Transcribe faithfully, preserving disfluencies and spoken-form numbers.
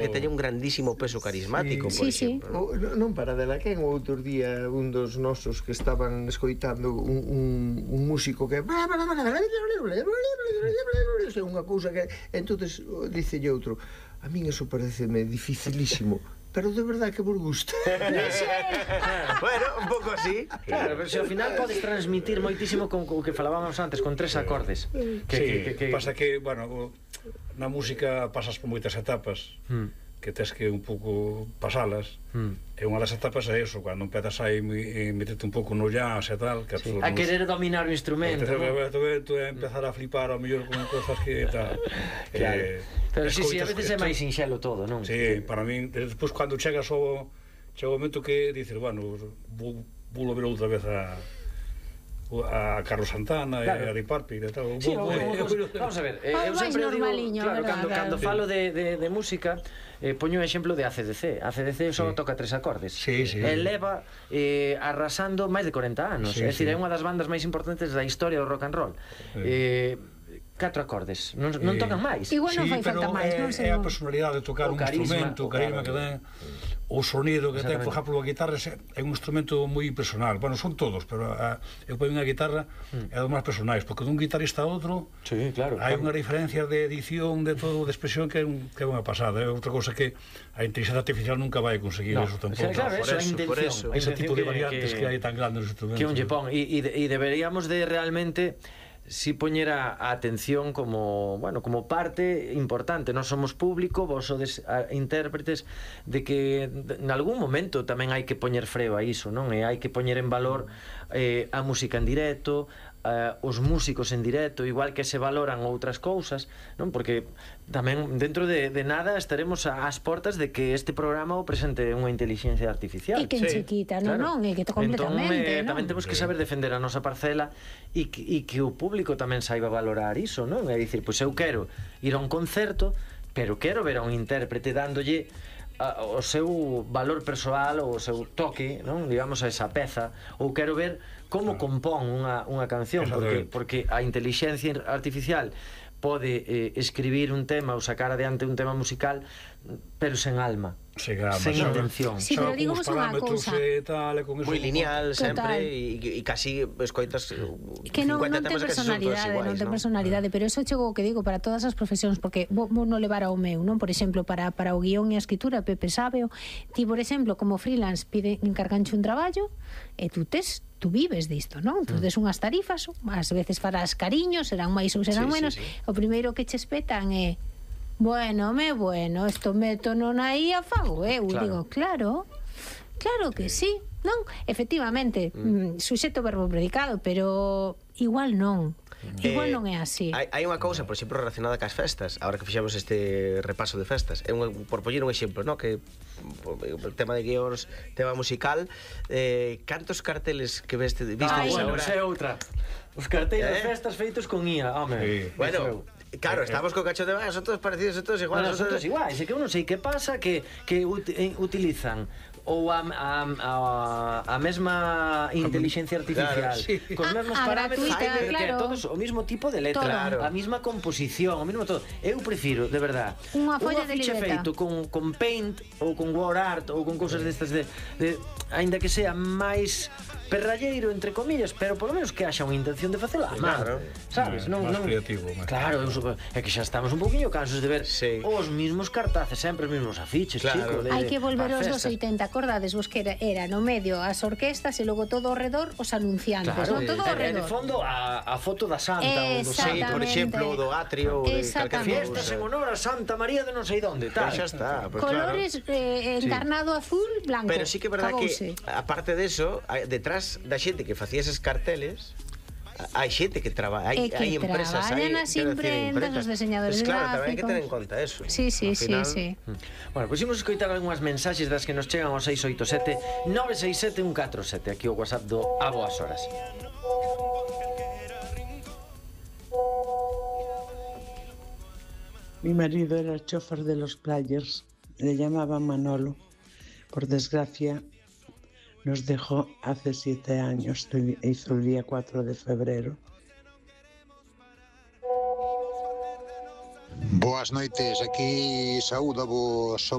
que teña un grandísimo peso carismático, por exemplo. Non para dela, que en outro día un dos nosos que estaban escoitando un, un, un músico que unha cousa que entonces dicelle outro, a min eso pareceme dificilísimo, pero de verdade que vos gusta. Bueno, un pouco así. Claro, pero se ao final podes transmitir moitísimo con o que falábamos antes, con tres acordes. Sí, pasa que, bueno, na música pasas por moitas etapas que tes que un pouco pasalas, e unha das etapas é eso, cando empezas aí meterte un pouco no jazz e tal, a querer dominar o instrumento, tu é empezar a flipar ao mellor con cosas que tal. Pero si, si, a veces é máis sinxelo todo, non? Si, para min, despois cando chegas ao chega o momento que dices, bueno, vou ver outra vez a a Carlos Santana e a Di Parpi e tal. Vamos a ver, eu sempre digo, claro, cando falo de música, poño o exemplo de A C D C. A C D C só toca tres acordes e leva arrasando máis de corenta anos, é dicir, é unha das bandas máis importantes da historia do rock and roll. Catro acordes, non tocan máis. Igual non fai falta máis, non sei. É a personalidade de tocar un instrumento, o carisma que ten, o sonido que ten. Por exemplo, a guitarra é un instrumento moi personal. Bueno, son todos, pero eu ponho unha guitarra é dos máis personais, porque dun guitarrista a outro hai unha diferencia de edición, de todo, de expresión que é unha pasada. É outra cosa que a inteligencia artificial nunca vai conseguir eso tampouco. Por eso, ese tipo de variantes que hai tan grandes nos instrumentos. Que un lle pon, e deberíamos de realmente si poñer a atención como, bueno, como parte importante. Nós somos público, vos sodes intérpretes, de que en algún momento tamén hai que poñer freo a iso, non? E hai que poñer en valor a música en directo, os músicos en directo, igual que se valoran outras cousas, non? Porque tamén dentro de nada estaremos ás portas de que este programa o presente unha inteligencia artificial. E que en chiquita, non, non, e que completamente, non? Tamén temos que saber defender a nosa parcela e que o público tamén saiba valorar iso, non? É dicir, pois eu quero ir a un concerto, pero quero ver a un intérprete dándolle o seu valor persoal, o seu toque, non? Digamos, a esa peza, ou quero ver como compón unha, unha canción, porque, porque a inteligencia artificial pode eh, escribir un tema ou sacar adiante un tema musical, pero sen alma, sen intención. Sí, pero digamos unha cousa moi lineal sempre, e casi escoitas que non ten personalidade, non ten personalidade, pero eso chego o que digo para todas as profesións, porque vou non levar ao meu, non? Por exemplo, para para o guión e a escritura, Pepe sábeo, ti, por exemplo, como freelance pide encarganche un traballo e tú tes tú vives disto, non? Tú des unhas tarifas, ás veces farás cariños, serán máis ou serán menos. O primeiro que che espetan é bueno, me bueno, esto meto non aí a fago, eu digo, claro, claro que sí, non? Efectivamente, suxeto verbo predicado, pero igual non. Igual non é así. Hai unha cousa, por exemplo, relacionada cas festas. Agora que fixemos este repaso de festas, é un, por poñer un exemplo, no? Que o tema de guións, tema musical, eh, cantos carteles que veste, viste ah, bueno, agora? É outra. Os carteles de festas feitos con I A, home. Sí. Bueno, claro, estamos co cacho de ah, son todos parecidos, son todos iguales, son todos iguais, é que eu non sei que pasa que que utilizan ou a, a, a, a mesma inteligencia artificial, claro, sí, cos mesmos a, a parámetros, gratuita, que claro, todos o mismo tipo de letra, claro, a mesma composición, o mesmo todo. Eu prefiro, de verdad, unha folla de ficha feito con, con Paint ou con Word Art ou con cousas destas de, de ainda que sea máis perralleiro, entre comillas, pero polo menos que haxa unha intención de facelo a man, claro, sabes? Non, non, creativo, máis. Claro, é que xa estamos un poquinho cansos de ver sí. os mismos cartaces, sempre os mismos afiches, claro, chico. De, hai que volver aos dos oitenta, acordades vos que era, era no medio as orquestas e logo todo ao redor os anunciantes, claro, non? Todo ao redor. E de fondo a, a foto da Santa, ou do sí, por exemplo, do atrio, de calquer fiestas en honor a Santa María de non sei onde, tal. Xa está, pues colores claro. eh, encarnado sí. azul, blanco. Pero sí que é verdad que aparte de eso, detrás da xente que facía eses carteles, hai xente que traba, hai, hai empresas, hai as imprentas, os diseñadores pues claro, gráficos. Tamén hai que ter en conta eso. Sí, sí, final... sí, sí. Bueno, pois pues imos escoitar algunhas mensaxes das que nos chegan ao seis oito sete nove seis sete un catro sete, aquí o WhatsApp do A Boas Horas. Mi marido era el chofer de los players, le llamaban Manolo. Por desgracia, nos dejó hace siete años, hizo el día cuatro de febrero. Boas noites, aquí saúdo vos